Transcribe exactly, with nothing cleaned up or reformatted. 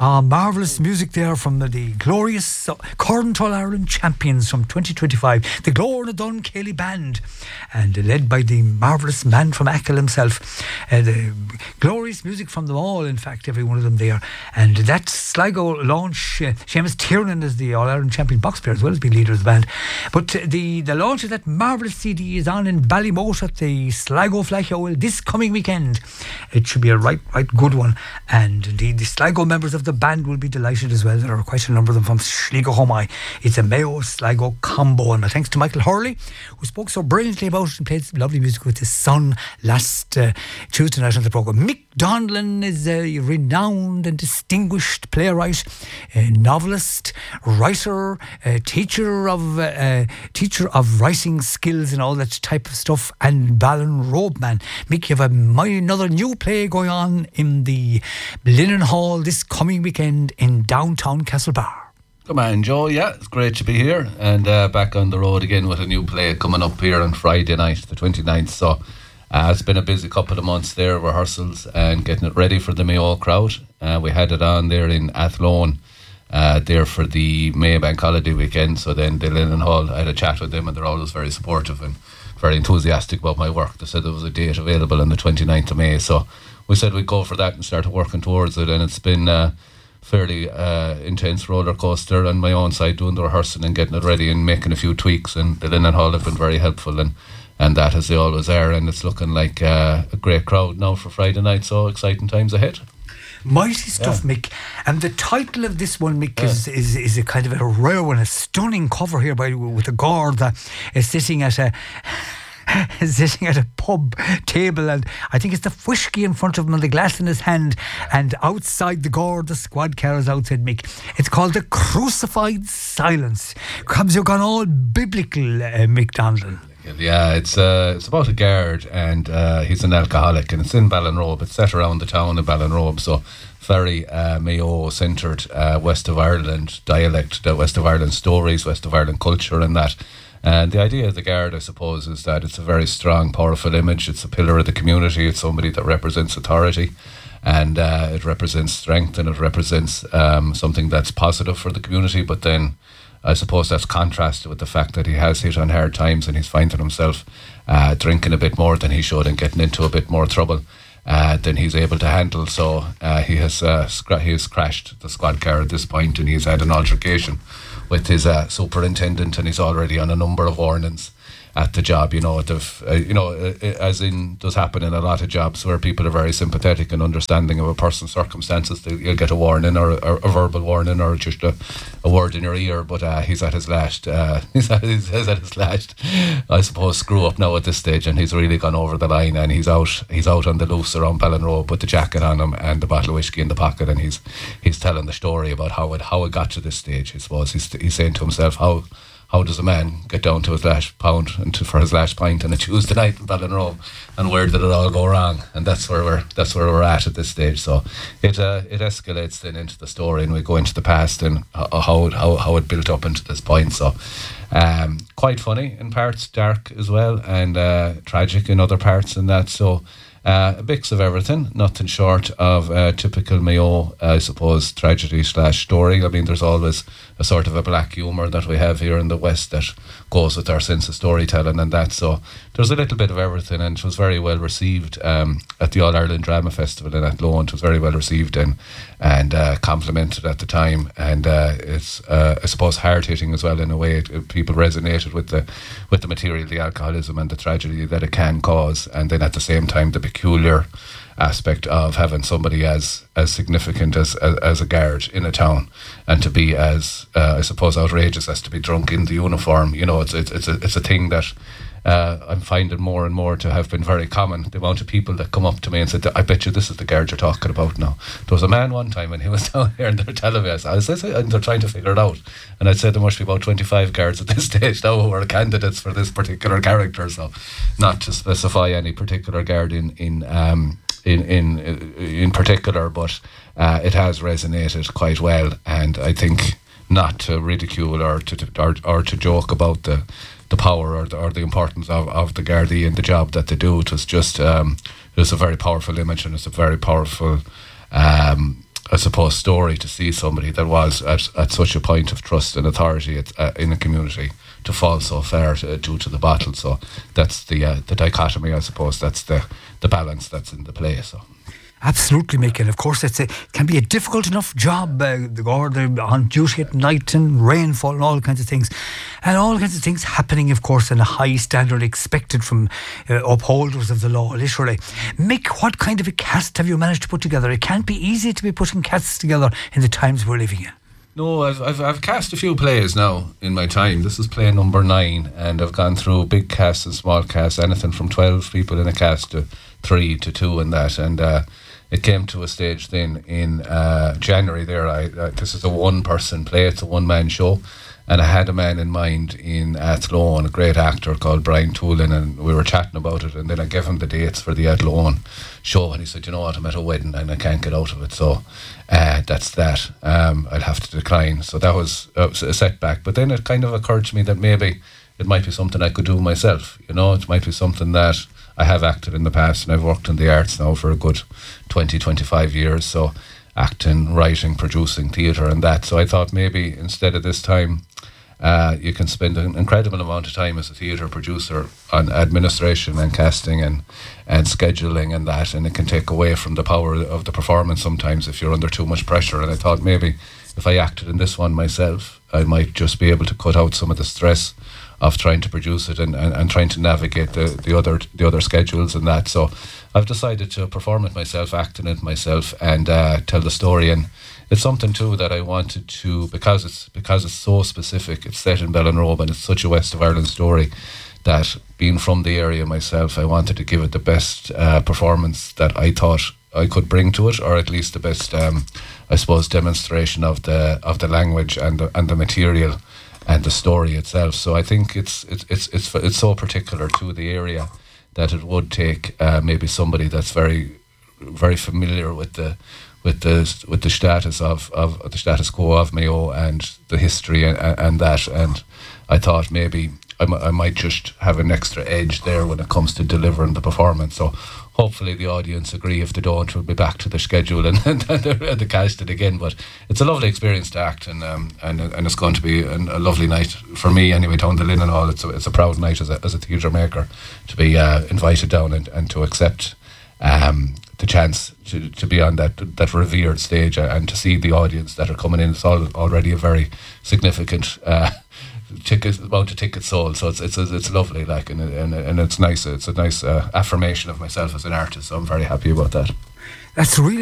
Uh, marvellous music there from the, the glorious uh, Current All-Ireland champions from twenty twenty-five, the Glór Dun Kelly Band, and uh, led by the marvellous man from Achill himself. Uh, the glorious music from them all, in fact, every one of them there. And that Sligo launch, uh, Seamus Tiernan is the All-Ireland champion box player as well as being leader of the band. But uh, the, the launch of that marvellous C D is on in Ballymote at the Sligo Flash this coming weekend. It should be a right, right good one. And indeed, the Sligo members of the band will be delighted as well. There are quite a number of them from Sligo Homai. It's a Mayo Sligo combo, and my thanks to Michael Hurley, who spoke so brilliantly about it and played some lovely music with his son last uh, Tuesday night on the programme. Mick Donlan is a renowned and distinguished playwright, a novelist, writer, a teacher of uh, uh, teacher of writing skills and all that type of stuff, and Ballinrobe man. Mick, you have a, my, another new play going on in the Linen Hall this coming weekend in downtown Castlebar. Come on, Joe. Yeah, it's great to be here and uh, back on the road again with a new play coming up here on Friday night, the twenty-ninth. So uh, it's been a busy couple of months there, rehearsals and getting it ready for the Mayo crowd. Uh, we had it on there in Athlone uh, there for the May Bank Holiday weekend. So then the Linen Hall, I had a chat with them and they're always very supportive and very enthusiastic about my work. They said there was a date available on the twenty-ninth of May. So we said we'd go for that and start working towards it. And it's been uh, fairly uh, intense roller coaster on my own side, doing the rehearsing and getting it ready and making a few tweaks. And the Linen Hall have been very helpful, and, and that as they always are. And it's looking like uh, a great crowd now for Friday night. So exciting times ahead. Mighty stuff, Yeah. Mick. And the title of this one, Mick, Yeah. is, is is a kind of a rare one, a stunning cover here by with a guard that is sitting at a sitting at a pub table, and I think it's the whiskey in front of him and the glass in his hand, and outside the guard, the squad car is outside, Mick. It's called The Crucified Silence. Comes you gone all biblical, uh, Mick Donlan. Yeah, it's uh, it's about a guard, and uh, he's an alcoholic, and it's in Ballinrobe. It's set around the town of Ballinrobe, so very uh, Mayo-centred, uh, West of Ireland dialect, the West of Ireland stories, West of Ireland culture, and that. And the idea of the guard, I suppose, is that it's a very strong, powerful image. It's a pillar of the community. It's somebody that represents authority, and uh, it represents strength, and it represents um, something that's positive for the community. But then I suppose that's contrasted with the fact that he has hit on hard times and he's finding himself uh, drinking a bit more than he should and getting into a bit more trouble uh, than he's able to handle. So uh, he has uh, scra- he has crashed the squad car at this point, and he's had an altercation with his uh, superintendent, and he's already on a number of warnings at the job. You know, they've, uh, you know, uh, as in does happen in a lot of jobs where people are very sympathetic and understanding of a person's circumstances. They, you'll get a warning or, or a verbal warning or just a, a word in your ear. But uh, he's at his last. Uh, he's, at his, he's at his last, I suppose, screw up now at this stage, and he's really gone over the line. And he's out. He's out on the loose around Ballinrobe with the jacket on him and the bottle of whiskey in the pocket, and he's he's telling the story about how it how it got to this stage. I suppose he's he's saying to himself how. How does a man get down to his last pound and to, for his last pint on a Tuesday night in Ballinrobe, and where did it all go wrong? And that's where we're that's where we're at at this stage. So it uh, it escalates then into the story, and we go into the past and how how how, how it built up into this point. So um, quite funny in parts, dark as well, and uh, tragic in other parts, and that. So. Uh, a mix of everything, nothing short of uh, typical Mayo, I suppose, tragedy slash story. I mean, there's always a sort of a black humour that we have here in the West that goes with our sense of storytelling and that. So there's a little bit of everything, and it was very well received um, at the All Ireland Drama Festival in Athlone. It was very well received and and uh, complimented at the time, and uh, it's uh, I suppose hard hitting as well in a way. It, it, people resonated with the with the material, the alcoholism and the tragedy that it can cause, and then at the same time the peculiar aspect of having somebody as as significant as as, as a guard in a town, and to be as uh, I suppose outrageous as to be drunk in the uniform. You know, it's it's it's a, it's a thing that uh, I'm finding more and more to have been very common. The amount of people that come up to me and said, "I bet you this is the guard you're talking about now." There was a man one time and he was down here and they were telling me, I was, and they're trying to figure it out, and I'd say there must be about twenty-five guards at this stage now who are candidates for this particular character. So, not to specify any particular guard in in um, in in in particular, but uh, it has resonated quite well, and I think not to ridicule or to or, or to joke about the the power or the, or the importance of, of the Gardaí and the job that they do. It was just um, it was a very powerful image, and it's a very powerful um, I suppose, story to see somebody that was at, at such a point of trust and authority at, uh, in a community to fall so far to, due to the battle. So that's the uh, the dichotomy, I suppose. That's the, the balance that's in the play. So. Absolutely, Mick. And of course, it's a, it can be a difficult enough job. Uh, the guard on duty at night and rainfall and all kinds of things. And all kinds of things happening, of course, in a high standard expected from uh, upholders of the law, literally. Mick, what kind of a cast have you managed to put together? It can't be easy to be putting casts together in the times we're living in. No, I've, I've I've cast a few plays now in my time. This is play number nine, and I've gone through big casts and small casts, anything from twelve people in a cast to three to two and that. And uh, it came to a stage then in uh, January there. I, uh, this is a one-person play. It's a one-man show. And I had a man in mind in Athlone, a great actor called Brian Toolin, and we were chatting about it. And then I gave him the dates for the Athlone show, and he said, you know what, I'm at a wedding and I can't get out of it. So uh, that's that. Um, I'll have to decline. So that was, uh, was a setback. But then it kind of occurred to me that maybe it might be something I could do myself. You know, it might be something that I have acted in the past, and I've worked in the arts now for a good twenty, twenty-five years. So acting, writing, producing, theatre and that. So I thought maybe instead of this time, uh, you can spend an incredible amount of time as a theatre producer on administration and casting and, and scheduling and that, and it can take away from the power of the performance sometimes if you're under too much pressure. And I thought maybe if I acted in this one myself, I might just be able to cut out some of the stress of trying to produce it and, and, and trying to navigate the, the other the other schedules and that. So I've decided to perform it myself, act in it myself, and uh, tell the story. And it's something too that I wanted to, because it's because it's so specific. It's set in Ballinrobe and it's such a West of Ireland story that, being from the area myself, I wanted to give it the best uh, performance that I thought I could bring to it, or at least the best, um, I suppose, demonstration of the of the language and the, and the material and the story itself. So I think it's it's it's it's it's so particular to the area that it would take uh, maybe somebody that's very very familiar with the with the with the status of, of the status quo of Mayo and the history and, and that. And I thought maybe I, m- I might just have an extra edge there when it comes to delivering the performance. So hopefully the audience agree. If they don't, we'll be back to the schedule and, and, and the cast it again. But it's a lovely experience to act, and um, and and it's going to be an, a lovely night for me anyway, down the Lynn and all. It's a, it's a proud night as a, as a theatre maker to be uh, invited down and, and to accept um, the chance to, to be on that that revered stage and to see the audience that are coming in. It's all, already a very significant uh, ticket amount of tickets sold, so it's it's it's lovely, like, and and, and it's nice. It's a nice uh, affirmation of myself as an artist. So I'm very happy about that. That's really